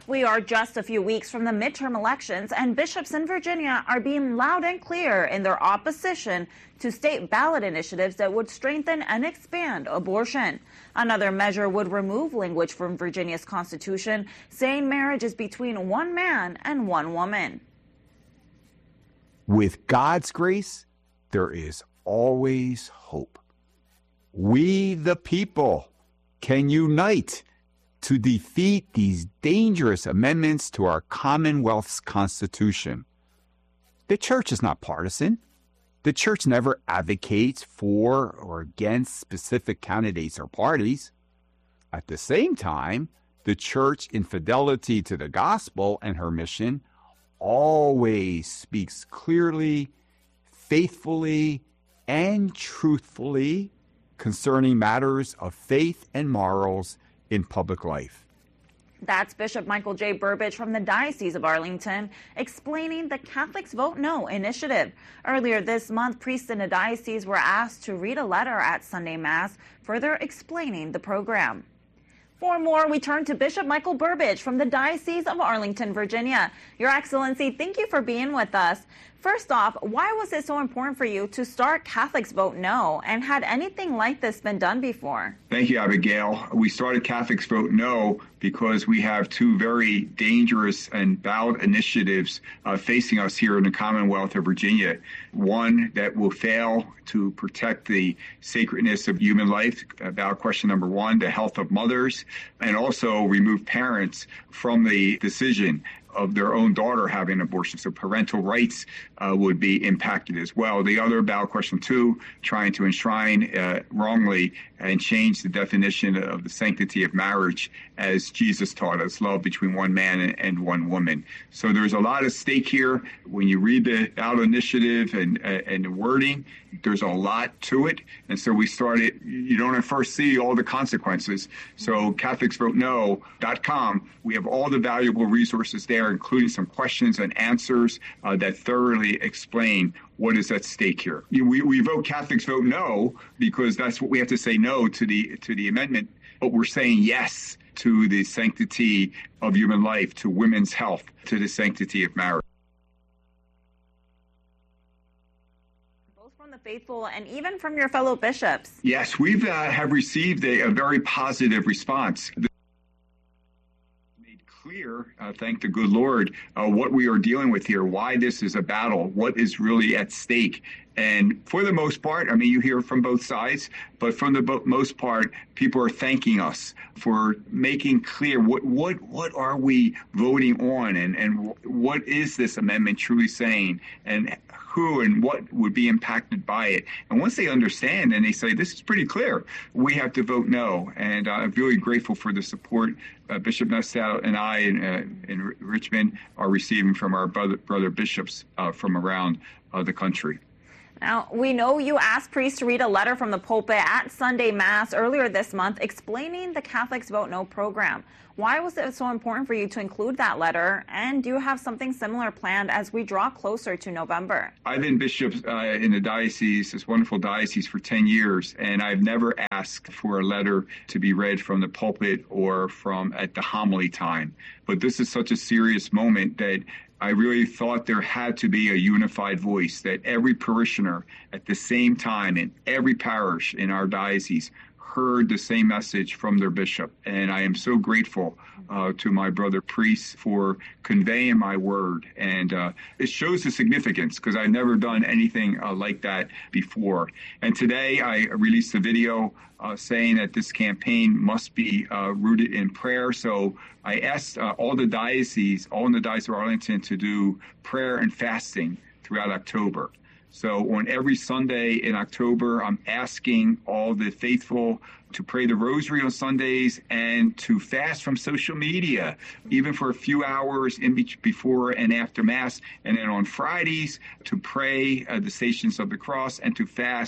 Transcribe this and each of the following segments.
We are just a few weeks from the midterm elections, and bishops in Virginia are being loud and clear in their opposition to state ballot initiatives that would strengthen and expand abortion. Another measure would remove language from Virginia's constitution saying marriage is between one man and one woman. With God's grace, there is always hope. We, the people, can unite to defeat these dangerous amendments to our Commonwealth's Constitution. The church is not partisan. The church never advocates for or against specific candidates or parties. At the same time, the church, in fidelity to the gospel and her mission, always speaks clearly, faithfully, and truthfully concerning matters of faith and morals in public life. That's Bishop Michael J. Burbidge from the Diocese of Arlington explaining the Catholics Vote No initiative. Earlier this month, priests in the diocese were asked to read a letter at Sunday Mass, further explaining the program. For more, we turn to Bishop Michael Burbidge from the Diocese of Arlington, Virginia. Your Excellency, thank you for being with us. First off, why was it so important for you to start Catholics Vote No, and had anything like this been done before? Thank you, Abigail. We started Catholics Vote No because we have two very dangerous and ballot initiatives facing us here in the Commonwealth of Virginia. One that will fail to protect the sacredness of human life, ballot question number one, the health of mothers, and also remove parents from the decision of their own daughter having an abortion. So parental rights would be impacted as well. The other, ballot question two, trying to enshrine wrongly and change the definition of the sanctity of marriage as Jesus taught us, love between one man and one woman. So there's a lot at stake here. When you read the ballot initiative and the wording, there's a lot to it. And so we started, you don't at first see all the consequences. So CatholicsVoteNo.com, we have all the valuable resources there, including some questions and answers that thoroughly explain what is at stake here. We vote Catholics Vote No because that's what we have to say no to the amendment, but we're saying yes to the sanctity of human life, to women's health, to the sanctity of marriage. Both from the faithful and even from your fellow bishops. Yes, we have received a very positive response. Clear, thank the good Lord, what we are dealing with here, why this is a battle, what is really at stake. And for the most part, I mean, you hear from both sides, but from the most part, people are thanking us for making clear what are we voting on and what is this amendment truly saying and who and what would be impacted by it. And once they understand and they say, this is pretty clear, we have to vote no. And I'm really grateful for the support Bishop Nassau and I in Richmond are receiving from our brother bishops from around the country. Now, we know you asked priests to read a letter from the pulpit at Sunday Mass earlier this month explaining the Catholics Vote No program. Why was it so important for you to include that letter? And do you have something similar planned as we draw closer to November? I've been bishop in the diocese, this wonderful diocese, for 10 years, and I've never asked for a letter to be read from the pulpit or from at the homily time. But this is such a serious moment that I really thought there had to be a unified voice, that every parishioner at the same time in every parish in our diocese heard the same message from their bishop. And I am so grateful to my brother priests for conveying my word. And it shows the significance because I've never done anything like that before. And today I released a video saying that this campaign must be rooted in prayer. So I asked all in the Diocese of Arlington to do prayer and fasting throughout October. So on every Sunday in October, I'm asking all the faithful to pray the rosary on Sundays and to fast from social media, even for a few hours before and after Mass. And then on Fridays to pray the Stations of the Cross and to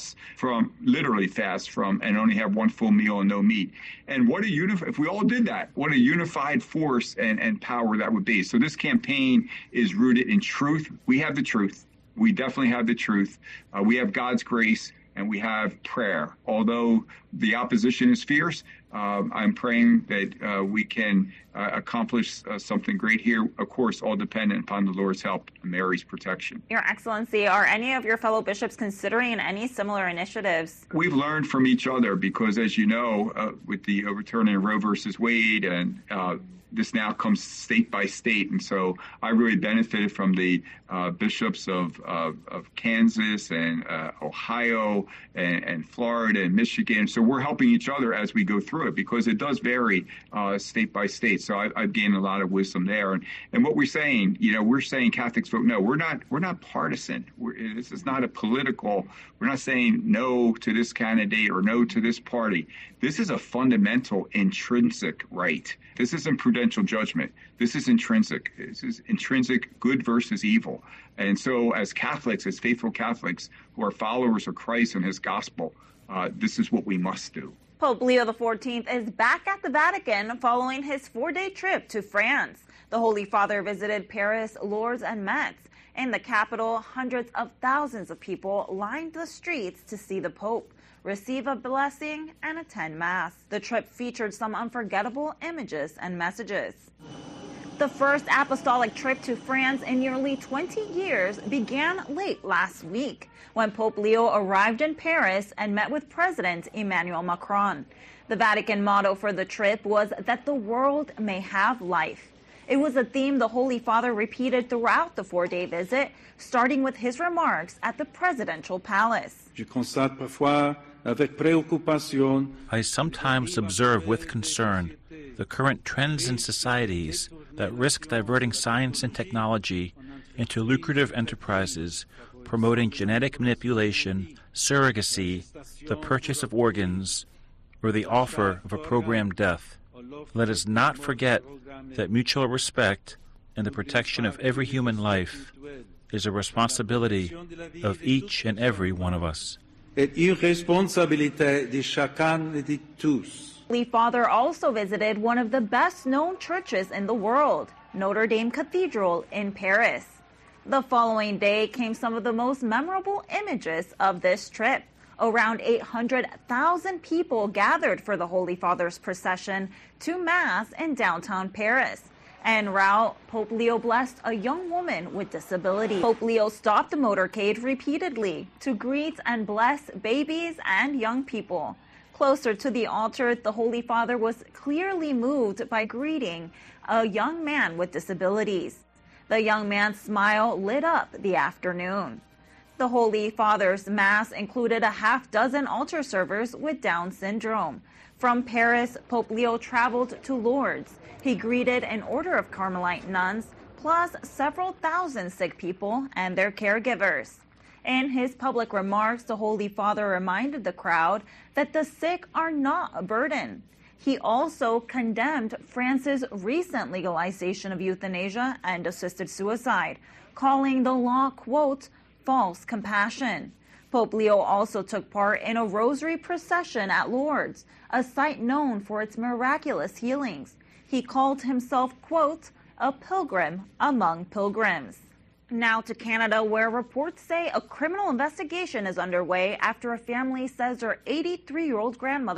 literally fast from and only have one full meal and no meat. And if we all did that, what a unified force and power that would be. So this campaign is rooted in truth. We have the truth. We definitely have the truth. We have God's grace and we have prayer. Although the opposition is fierce, I'm praying that we can accomplish something great here. Of course, all dependent upon the Lord's help and Mary's protection. Your Excellency, are any of your fellow bishops considering any similar initiatives? We've learned from each other because, as you know, with the overturning of Roe versus Wade and this now comes state by state. And so I really benefited from the bishops of Kansas and Ohio and Florida and Michigan. So we're helping each other as we go through it because it does vary state by state. So I've gained a lot of wisdom there. And what we're saying, we're saying Catholics vote no. We're not partisan. This is not a political. We're not saying no to this candidate or no to this party. This is a fundamental intrinsic right. This isn't prudential judgment. This is intrinsic. This is intrinsic good versus evil. And so as Catholics, as faithful Catholics who are followers of Christ and his gospel, this is what we must do. Pope Leo XIV is back at the Vatican following his 4-day trip to France. The Holy Father visited Paris, Lourdes, and Metz. In the capital, hundreds of thousands of people lined the streets to see the Pope, receive a blessing, and attend Mass. The trip featured some unforgettable images and messages. The first apostolic trip to France in nearly 20 years began late last week when Pope Leo arrived in Paris and met with President Emmanuel Macron. The Vatican motto for the trip was that the world may have life. It was a theme the Holy Father repeated throughout the 4-day visit, starting with his remarks at the presidential palace. I sometimes observe with concern the current trends in societies that risk diverting science and technology into lucrative enterprises, promoting genetic manipulation, surrogacy, the purchase of organs, or the offer of a programmed death. Let us not forget that mutual respect and the protection of every human life is a responsibility of each and every one of us. Holy Father also visited one of the best-known churches in the world, Notre Dame Cathedral in Paris. The following day came some of the most memorable images of this trip. Around 800,000 people gathered for the Holy Father's procession to Mass in downtown Paris. En route, Pope Leo blessed a young woman with disability. Pope Leo stopped the motorcade repeatedly to greet and bless babies and young people. Closer to the altar, the Holy Father was clearly moved by greeting a young man with disabilities. The young man's smile lit up the afternoon. The Holy Father's Mass included a half-dozen altar servers with Down syndrome. From Paris, Pope Leo traveled to Lourdes. He greeted an order of Carmelite nuns, plus several thousand sick people and their caregivers. In his public remarks, the Holy Father reminded the crowd that the sick are not a burden. He also condemned France's recent legalization of euthanasia and assisted suicide, calling the law, quote, false compassion. Pope Leo also took part in a rosary procession at Lourdes, a site known for its miraculous healings. He called himself, quote, a pilgrim among pilgrims. Now to Canada, where reports say a criminal investigation is underway after a family says their 83-year-old grandmother